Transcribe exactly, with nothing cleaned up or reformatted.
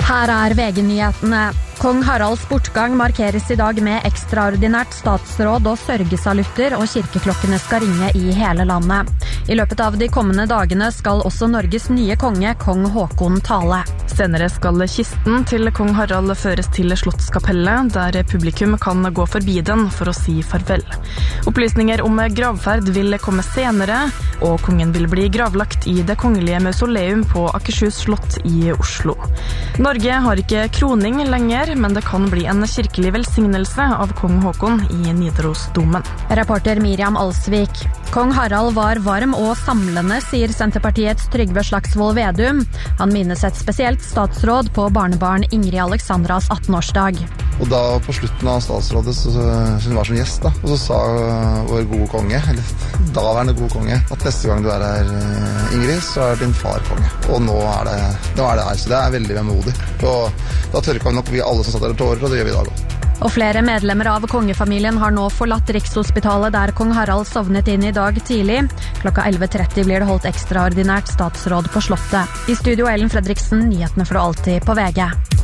Her er V G-nyhetene. Kong Haralds bortgang markeres i dag med ekstraordinært statsråd og sørgesalutter, og kirkeklokkene skal ringe i hele landet. I løpet av de kommende dagene skal også Norges nye konge, kong Håkon, tale. Senere skal kisten til kong Harald føres til Slottskapellet, der publikum kan gå forbi den for å si farvel. Opplysninger om gravferd vil komme senere, og kongen vil bli gravlagt i det kongelige mausoleum på Akershus slott i Oslo. Norge har ikke kroning lenger, men det kan bli en kirkelig velsignelse av kong Håkon i Nidarosdomen. Reporter Miriam Alsvik. Kong Harald var varm og samlende, sier Senterpartiets Trygve Slagsvold Vedum. Han minnes et spesielt statsråd på barnebarn Ingrid Alexandras atten-årsdag. Og da på slutten av statsrådet, så, så hun var som gjest da, og så sa vår gode konge, eller daværende gode konge, at neste gang du er her, Ingrid, så er din far konge. Og nå er det, nå er det her, så det er veldig vemodig. Og da tørka vi nok vi alle som satt der tårer, og det gjør vi i dag også. Og flere medlemmer av kongefamilien har nå forlatt Rikshospitalet der kong Harald sovnet inn i dag tidlig. Klokka elleve tretti blir det holdt ekstraordinært statsråd på Slottet. I studio Ellen Fredriksen, nyhetene for alltid på V G.